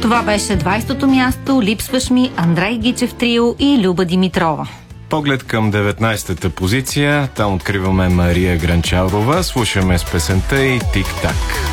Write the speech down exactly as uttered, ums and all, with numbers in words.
Това беше двайсетото място. Липсваш ми, Андрей Гичев трио и Люба Димитрова. Поглед към деветнайсетата позиция. Там откриваме Мария Гранчарова. Слушаме с песента и Тик-так.